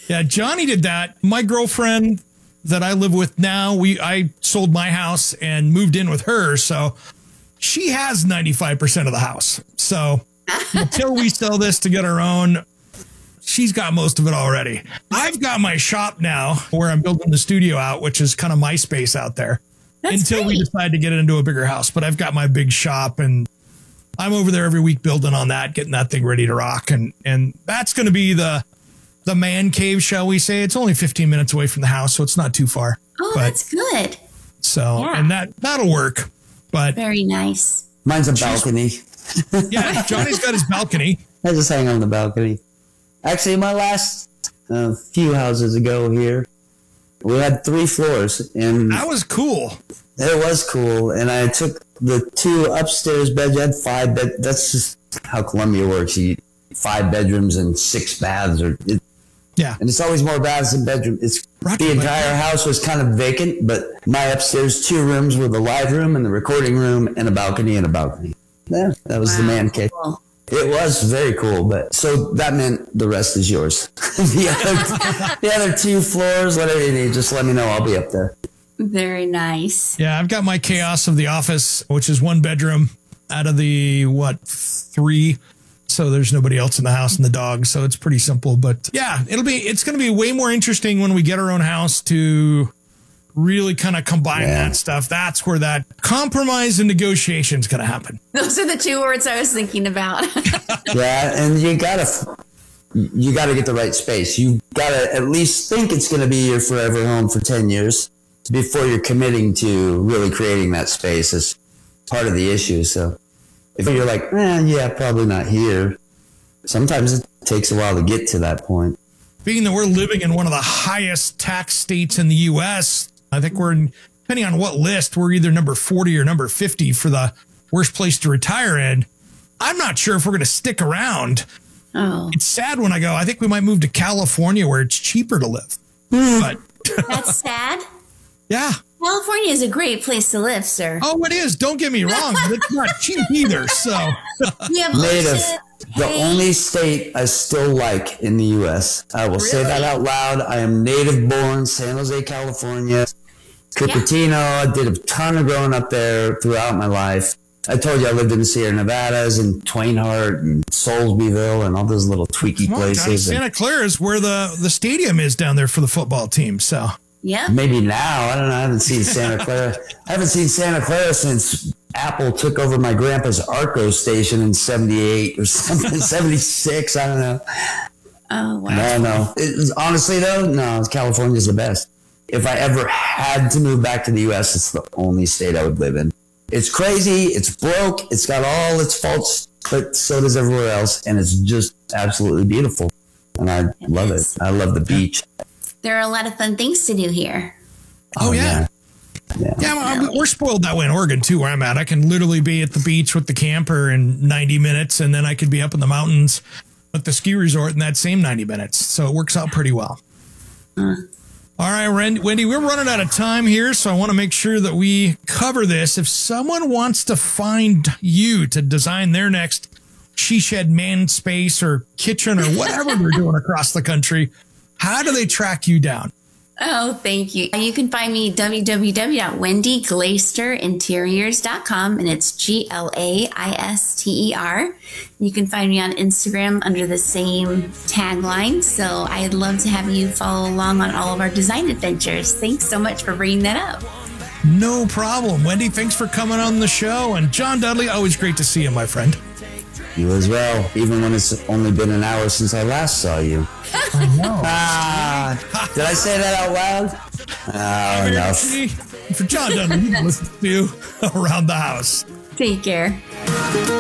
Yeah, Johnny did that. My girlfriend that I live with now, I sold my house and moved in with her. So she has 95% of the house. So until we sell this to get our own, she's got most of it already. I've got my shop now where I'm building the studio out, which is kind of my space out there. That's until great. we decide to get it into a bigger house. But I've got my big shop and I'm over there every week building on that, getting that thing ready to rock. And that's going to be the man cave, shall we say. It's only 15 minutes away from the house, so it's not too far. Oh, but, that's good. So, Yeah. and that'll work. But Very nice. Mine's a balcony. yeah, Johnny's got his balcony. I just hang on the balcony. Actually, my last few houses ago here, we had 3 floors, and That was cool. it was cool. And I took the 2 upstairs beds. You had 5 bed. That's just how Columbia works. You 5 bedrooms and 6 baths, Yeah. and it's always more baths than bedrooms. It's Rocky the Lake. entire house was kind of vacant, but my upstairs 2 rooms were the live room and the recording room and a balcony and a balcony. Yeah, that was the man cave. Cool. It was very cool, but so that meant the rest is yours. the other 2 floors, whatever you need, just let me know. I'll be up there. Very nice. Yeah, I've got my chaos of the office, which is 1 bedroom out of the, 3. So there's nobody else in the house and the dog. So it's pretty simple. But yeah, it's going to be way more interesting when we get our own house to really kind of combine that stuff. That's where that compromise and negotiation is going to happen. Those are the 2 words I was thinking about. Yeah, and you gotta get the right space. You gotta at least think it's going to be your forever home for 10 years before you're committing to really creating that space as part of the issue. So if you're like, yeah, probably not here, sometimes it takes a while to get to that point. Being that we're living in one of the highest tax states in the U.S., I think depending on what list, we're either number 40 or number 50 for the worst place to retire in. I'm not sure if we're going to stick around. Oh, It's sad when I go, I think we might move to California where it's cheaper to live. But that's sad. yeah. California is a great place to live, sir. Oh, it is. Don't get me wrong. But it's not cheap either. So We have Native, ocean, the hay. only state I still like in the U.S. I will say that out loud. I am native born, San Jose, California. Cupertino. I did a ton of growing up there throughout my life. I told you I lived in the Sierra Nevadas and Twain Harte and Soulsbyville and all those little tweaky come on, Johnny, places. And Santa Clara is where the stadium is down there for the football team. So Yep. maybe now, I don't know. I haven't seen Santa Clara. I haven't seen Santa Clara since Apple took over my grandpa's Arco station in 78 or something, 76. I don't know. Oh, wow. No. Honestly, though, no, California's the best. If I ever had to move back to the U.S., it's the only state I would live in. It's crazy. It's broke. It's got all its faults, but so does everywhere else. And it's just absolutely beautiful. And I love it. I love the beach. There are a lot of fun things to do here. Oh, yeah. We're spoiled that way in Oregon, too, where I'm at. I can literally be at the beach with the camper in 90 minutes, and then I could be up in the mountains at the ski resort in that same 90 minutes. So it works out pretty well. All right, Wendy, we're running out of time here, so I want to make sure that we cover this. If someone wants to find you to design their next she shed man space or kitchen or whatever they're doing across the country, how do they track you down? Oh, thank you. You can find me www.wendyglaister.interiors.com, and it's Glaister. You can find me on Instagram under the same tagline. So I'd love to have you follow along on all of our design adventures. Thanks so much for bringing that up. No problem. Wendy, thanks for coming on the show. And John Dudley, always great to see you, my friend. You as well, even when it's only been an hour since I last saw you. I know. Did I say that out loud? Oh, enough. For John Dudley, you can listen to Around the House. Take care.